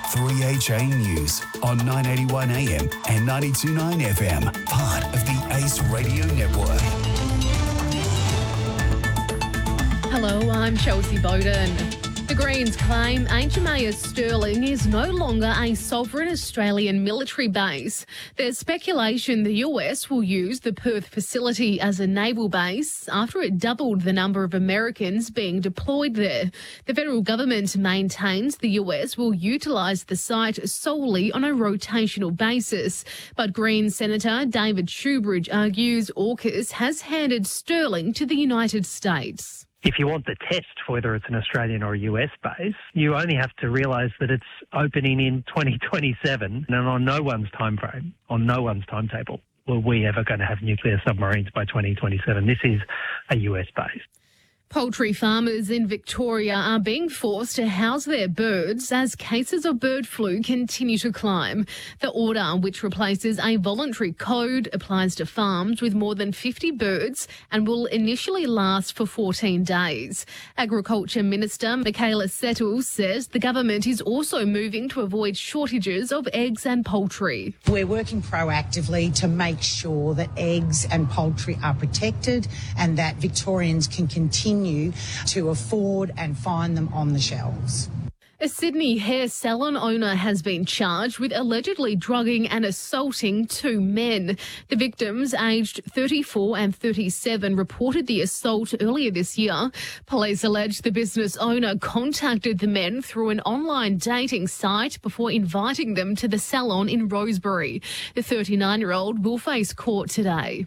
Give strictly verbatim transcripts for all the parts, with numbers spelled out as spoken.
three H A News on nine eighty-one A M and ninety-two point nine F M, part of the Ace Radio Network. Hello, I'm Chelsea Bowden. The Greens claim H M A S Stirling is no longer a sovereign Australian military base. There's speculation the U S will use the Perth facility as a naval base after it doubled the number of Americans being deployed there. The federal government maintains the U S will utilise the site solely on a rotational basis. But Greens Senator David Shoebridge argues AUKUS has handed Stirling to the United States. If you want the test for whether it's an Australian or a U S base, you only have to realise that it's opening in twenty twenty-seven and on no one's time frame, on no one's timetable, were we ever going to have nuclear submarines by twenty twenty-seven. This is a U S base. Poultry farmers in Victoria are being forced to house their birds as cases of bird flu continue to climb. The order, which replaces a voluntary code, applies to farms with more than fifty birds and will initially last for fourteen days. Agriculture Minister Michaela Settle says the government is also moving to avoid shortages of eggs and poultry. We're working proactively to make sure that eggs and poultry are protected and that Victorians can continue to afford and find them on the shelves. A Sydney hair salon owner has been charged with allegedly drugging and assaulting two men. The victims, aged thirty-four and thirty-seven, reported the assault earlier this year. Police allege the business owner contacted the men through an online dating site before inviting them to the salon in Rosebery. The thirty-nine-year-old will face court today.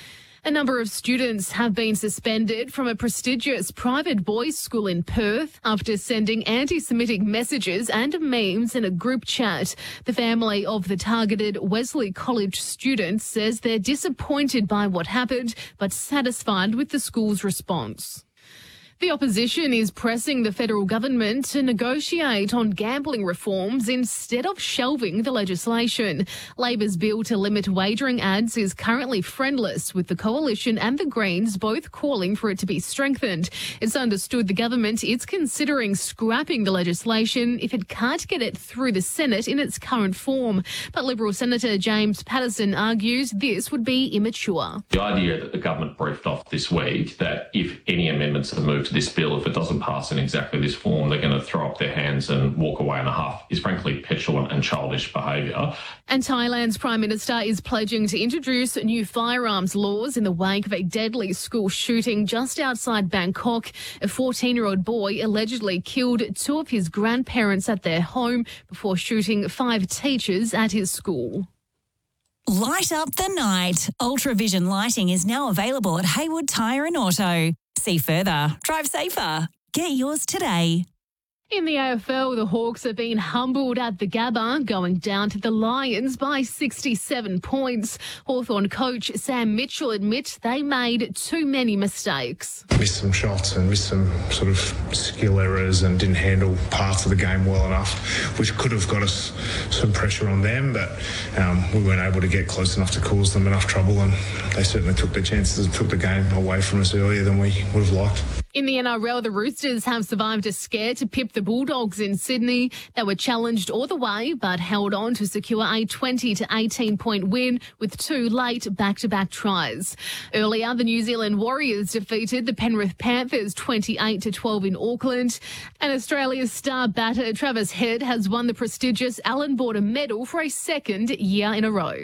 A number of students have been suspended from a prestigious private boys' school in Perth after sending anti-Semitic messages and memes in a group chat. The family of the targeted Wesley College student says they're disappointed by what happened, but satisfied with the school's response. The opposition is pressing the federal government to negotiate on gambling reforms instead of shelving the legislation. Labor's bill to limit wagering ads is currently friendless, with the Coalition and the Greens both calling for it to be strengthened. It's understood the government is considering scrapping the legislation if it can't get it through the Senate in its current form. But Liberal Senator James Patterson argues this would be immature. The idea that the government briefed off this week that if any amendments are moved to this bill, if it doesn't pass in exactly this form, they're going to throw up their hands and walk away in a huff, is frankly petulant and childish behaviour. And Thailand's Prime Minister is pledging to introduce new firearms laws in the wake of a deadly school shooting just outside Bangkok. A fourteen-year-old boy allegedly killed two of his grandparents at their home before shooting five teachers at his school. Light up the night. Ultravision lighting is now available at Haywood Tyre and Auto. See further. Drive safer. Get yours today. In the A F L, the Hawks have been humbled at the Gabba, going down to the Lions by sixty-seven points. Hawthorn coach Sam Mitchell admits they made too many mistakes. Missed some shots and missed some sort of skill errors and didn't handle parts of the game well enough, which could have got us some pressure on them, but um, we weren't able to get close enough to cause them enough trouble, and they certainly took their chances and took the game away from us earlier than we would have liked. In the N R L, the Roosters have survived a scare to pip the Bulldogs in Sydney. They were challenged all the way but held on to secure a twenty to eighteen point win with two late back-to-back tries. Earlier, the New Zealand Warriors defeated the Penrith Panthers twenty-eight to twelve in Auckland. And Australia's star batter Travis Head has won the prestigious Allan Border Medal for a second year in a row.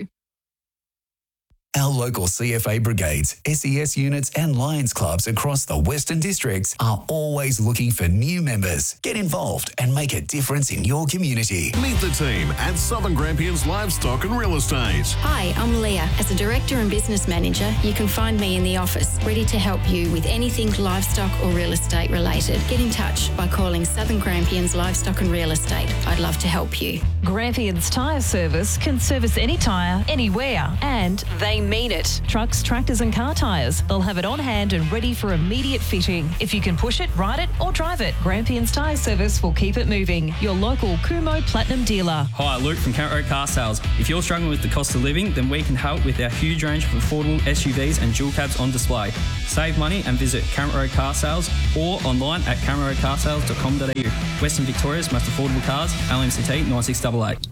Our local C F A brigades, S E S units and Lions clubs across the Western Districts are always looking for new members. Get involved and make a difference in your community. Meet the team at Southern Grampians Livestock and Real Estate. Hi, I'm Leah. As a Director and Business Manager, you can find me in the office, ready to help you with anything livestock or real estate related. Get in touch by calling Southern Grampians Livestock and Real Estate. I'd love to help you. Grampians Tyre Service can service any tyre, anywhere, and they mean it. Trucks, tractors and car tyres. They'll have it on hand and ready for immediate fitting. If you can push it, ride it or drive it, Grampians Tyre Service will keep it moving. Your local Kumo Platinum dealer. Hi, Luke from Count Road Car Sales. If you're struggling with the cost of living, then we can help with our huge range of affordable S U Vs and dual cabs on display. Save money and visit Count Road Car Sales or online at count road car sales dot com dot a u. Western Victoria's most affordable cars, L M C T nine six eight eight.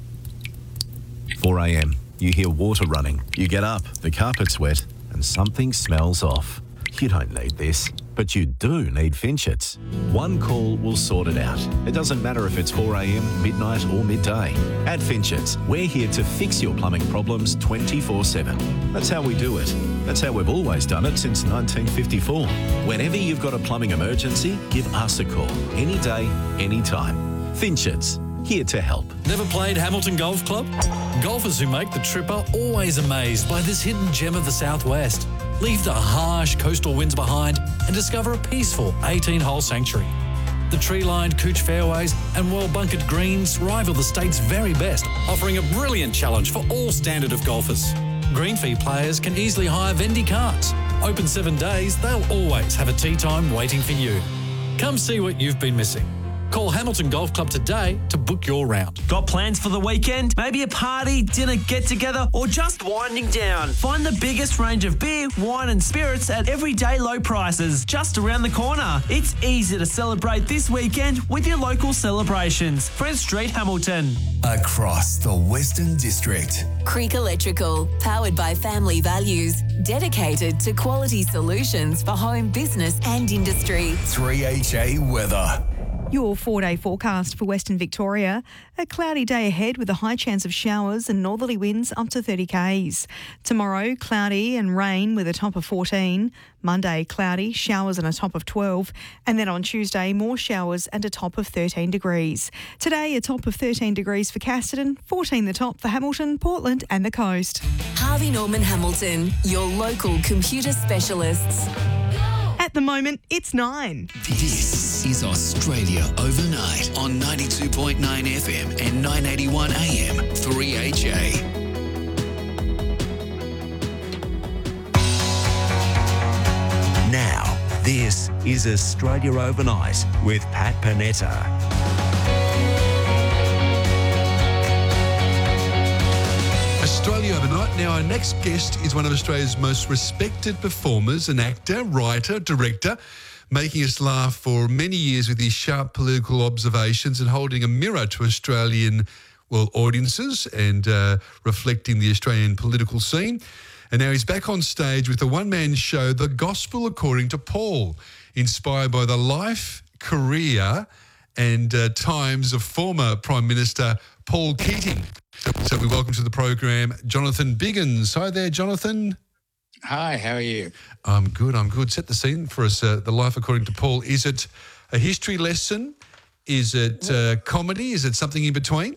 four a m. You hear water running. You get up, the carpet's wet, and something smells off. You don't need this, but you do need Finchets. One call will sort it out. It doesn't matter if it's four a m, midnight or midday. At Finchets, we're here to fix your plumbing problems twenty-four seven. That's how we do it. That's how we've always done it since nineteen fifty-four. Whenever you've got a plumbing emergency, give us a call. Any day, any time. Finchets, here to help. Never played Hamilton Golf Club? Golfers who make the trip are always amazed by this hidden gem of the southwest. Leave the harsh coastal winds behind and discover a peaceful eighteen-hole sanctuary. The tree-lined couch fairways and well-bunkered greens rival the state's very best, offering a brilliant challenge for all standard of golfers. Green fee players can easily hire Vendy carts. Open seven days, they'll always have a tee time waiting for you. Come see what you've been missing. Call Hamilton Golf Club today to book your round. Got plans for the weekend? Maybe a party, dinner, get-together, or just winding down? Find the biggest range of beer, wine and spirits at everyday low prices just around the corner. It's easy to celebrate this weekend with your local celebrations. Friends Street, Hamilton. Across the Western District. Creek Electrical, powered by family values, dedicated to quality solutions for home, business and industry. three H A weather. Your four-day forecast for Western Victoria. A cloudy day ahead with a high chance of showers and northerly winds up to thirty kays. Tomorrow, cloudy and rain with a top of fourteen. Monday, cloudy, showers and a top of twelve. And then on Tuesday, more showers and a top of thirteen degrees. Today, a top of thirteen degrees for Casterton, fourteen the top for Hamilton, Portland and the coast. Harvey Norman Hamilton, your local computer specialists. At the moment, it's nine. This is Australia Overnight on ninety-two point nine F M and nine eighty-one A M, three H A. Now, this is Australia Overnight with Pat Panetta. Australia Overnight. Now, our next guest is one of Australia's most respected performers, an actor, writer, director, making us laugh for many years with his sharp political observations and holding a mirror to Australian, well, audiences and uh, reflecting the Australian political scene. And now he's back on stage with a one-man show, The Gospel According to Paul, inspired by the life, career and uh, times of former Prime Minister Paul Keating. So we welcome to the program Jonathan Biggins. Hi there, Jonathan. Hi, how are you? I'm good, I'm good. Set the scene for us, uh, The Life According to Paul. Is it a history lesson? Is it uh, comedy? Is it something in between?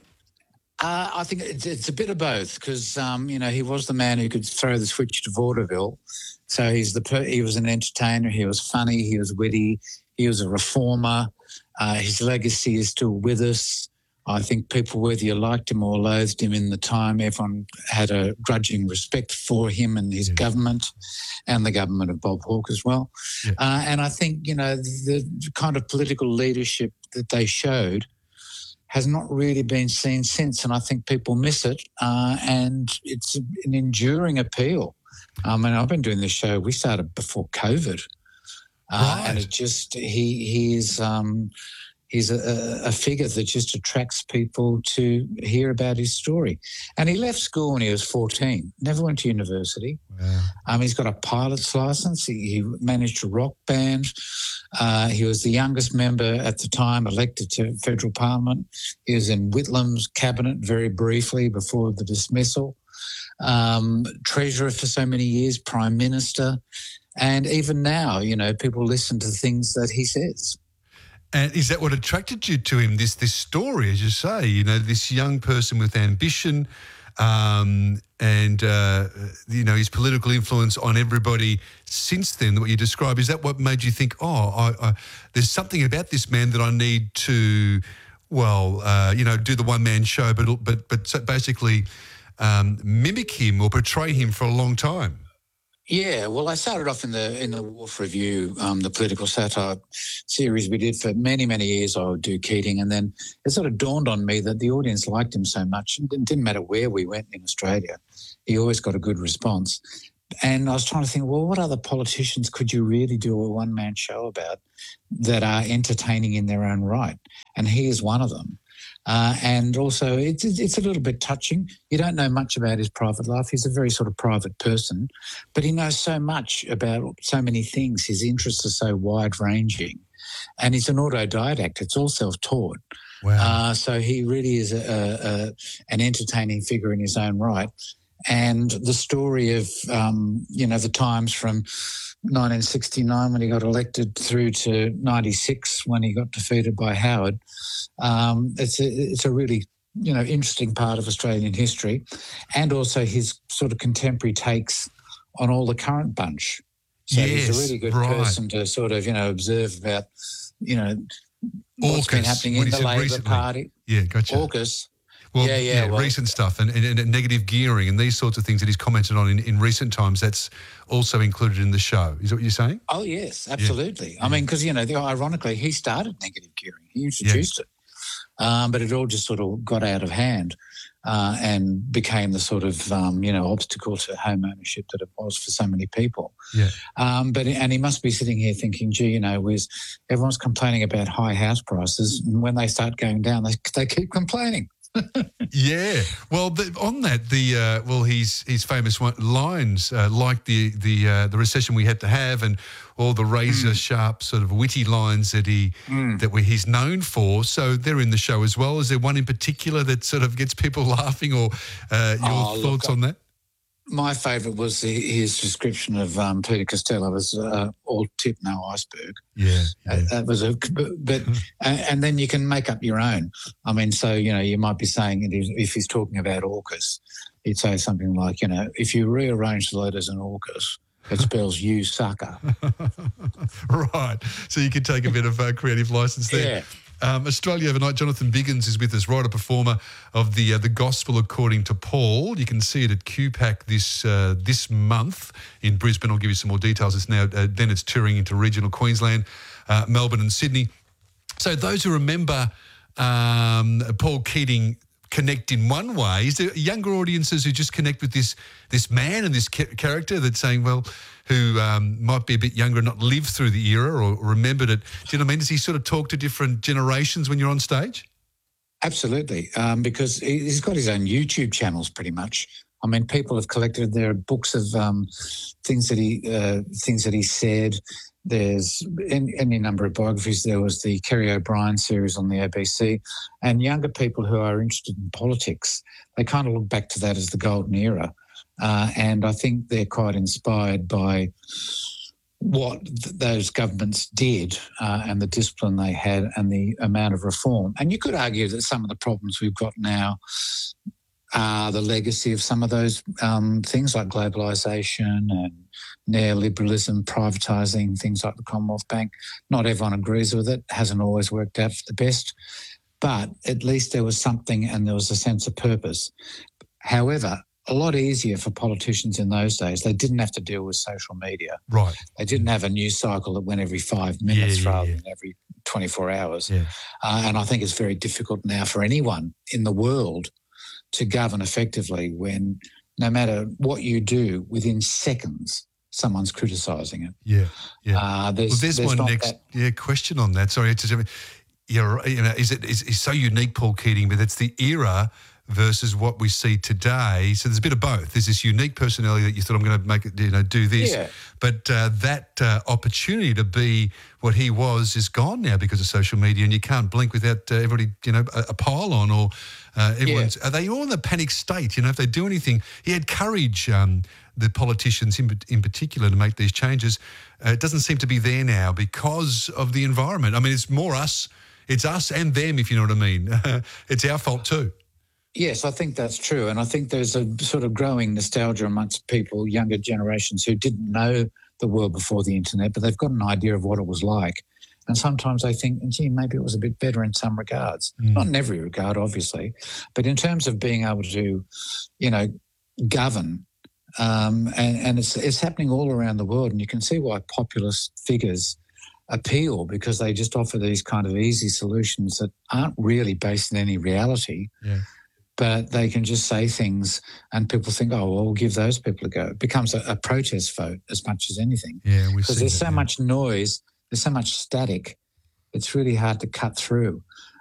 Uh, I think it's, it's a bit of both because, um, you know, he was the man who could throw the switch to vaudeville. So he's the per- he was an entertainer, he was funny, he was witty, he was a reformer. Uh, his legacy is still with us. I think people, whether you liked him or loathed him in the time, everyone had a grudging respect for him and his yeah. government and the government of Bob Hawke as well. Yeah. Uh, and I think, you know, the kind of political leadership that they showed has not really been seen since, and I think people miss it. Uh, and it's an enduring appeal. I mean, I've been doing this show, we started before COVID. Uh, right. And it just, he, he is... Um, He's a, a figure that just attracts people to hear about his story. And he left school when he was fourteen, never went to university. Wow. Um, he's got a pilot's license. He, he managed a rock band. Uh, he was the youngest member at the time elected to federal parliament. He was in Whitlam's cabinet very briefly before the dismissal. Um, treasurer for so many years, prime minister. And even now, you know, people listen to things that he says. And is that what attracted you to him, this this story, as you say, you know, this young person with ambition um, and, uh, you know, his political influence on everybody since then, what you describe, is that what made you think, oh, I, I, there's something about this man that I need to, well, uh, you know, do the one-man show, but but but so basically um, mimic him or portray him for a long time. Yeah, well, I started off in the in the Wolf Review, um, the political satire series we did for many, many years. I would do Keating, and then it sort of dawned on me that the audience liked him so much. It didn't matter where we went in Australia. He always got a good response. And I was trying to think, well, what other politicians could you really do a one-man show about that are entertaining in their own right? And he is one of them. Uh, and also, it's it's a little bit touching. You don't know much about his private life. He's a very sort of private person, but he knows so much about so many things. His interests are so wide-ranging. And he's an autodidact. It's all self-taught. Wow. Uh, so he really is a, a, an entertaining figure in his own right. And the story of, um, you know, the times from nineteen sixty-nine when he got elected through to ninety-six when he got defeated by Howard, um, it's, a, it's a really, you know, interesting part of Australian history, and also his sort of contemporary takes on all the current bunch. So yes, he's a really good right. person to sort of, you know, observe about, you know, what's AUKUS, been happening what in he the said Labor recently. Party. Yeah, gotcha. AUKUS. Well, yeah, yeah, well, recent stuff and, and, and negative gearing and these sorts of things that he's commented on in, in recent times, that's also included in the show. Is that what you're saying? Oh, yes, absolutely. Yeah. I mean, because, you know, the, ironically, he started negative gearing. He introduced yeah. it. Um, but it all just sort of got out of hand uh, and became the sort of, um, you know, obstacle to home ownership that it was for so many people. Yeah. Um, but and he must be sitting here thinking, gee, you know, was everyone's complaining about high house prices, and when they start going down, they, they keep complaining. Yeah. Well, the, on that, the uh, well, his his famous one, lines uh, like the the uh, the recession we had to have, and all the razor mm. sharp sort of witty lines that he mm. that we, he's known for. So they're in the show as well. Is there one in particular that sort of gets people laughing, or uh, your oh, thoughts look, on that? My favourite was the, his description of um, Peter Costello as uh, all tip, no iceberg. Yeah, yeah. Uh, that was a, but and, and then you can make up your own. I mean, so you know, you might be saying if he's talking about AUKUS, he'd say something like, you know, if you rearrange the letters in AUKUS, it spells you sucker. Right. So you can take a bit of uh, creative license there. Yeah. Um, Australia Overnight, Jonathan Biggins is with us, writer performer of the uh, the Gospel According to Paul. You can see it at Q PAC this uh, this month in Brisbane. I'll give you some more details. It's now uh, then it's touring into regional Queensland, uh, Melbourne, and Sydney. So those who remember um, Paul Keating connect in one way. Is there younger audiences who just connect with this this man and this ca- character that's saying, well, who um, might be a bit younger and not lived through the era or remembered it? Do you know what I mean? Does he sort of talk to different generations when you're on stage? Absolutely, um, because he's got his own YouTube channels pretty much. I mean, people have collected their books of um, things that he uh, things that he said. There's any, any number of biographies. There was the Kerry O'Brien series on the A B C, and younger people who are interested in politics, they kind of look back to that as the golden era. Uh, and I think they're quite inspired by what th- those governments did uh, and the discipline they had and the amount of reform. And you could argue that some of the problems we've got now are the legacy of some of those um, things like globalisation and neoliberalism, privatising, things like the Commonwealth Bank. Not everyone agrees with it, hasn't always worked out for the best, but at least there was something and there was a sense of purpose. However, a lot easier for politicians in those days. They didn't have to deal with social media. Right. They didn't have a news cycle that went every five minutes yeah, yeah, rather yeah. than every twenty-four hours. Yeah. Uh, and I think it's very difficult now for anyone in the world to govern effectively when no matter what you do, within seconds, someone's criticising it. Yeah, yeah. Uh, there's, well, there's, there's one not next that- yeah question on that. Sorry, to, you're, you know, is it is, is so unique, Paul Keating, but it's the era versus what we see today. So there's a bit of both. There's this unique personality that you thought, I'm going to make it, you know, do this. Yeah. But uh, that uh, opportunity to be what he was is gone now because of social media, and you can't blink without uh, everybody, you know, a, a pile on or uh, everyone's. Yeah. Are they all in the panic state? You know, if they do anything, he had courage. Um, the politicians in, in particular to make these changes. Uh, it doesn't seem to be there now because of the environment. I mean, it's more us. It's us and them, if you know what I mean. It's our fault too. Yes, I think that's true. And I think there's a sort of growing nostalgia amongst people, younger generations who didn't know the world before the internet, but they've got an idea of what it was like. And sometimes I think, gee, maybe it was a bit better in some regards. Mm. Not in every regard, obviously, but in terms of being able to, you know, govern, um, and, and it's, it's happening all around the world. And you can see why populist figures appeal, because they just offer these kind of easy solutions that aren't really based in any reality. Yeah. But they can just say things and people think, oh, well, we'll give those people a go. It becomes a, a protest vote as much as anything. Yeah, we Because see there's that, so yeah. much noise, there's so much static, it's really hard to cut through.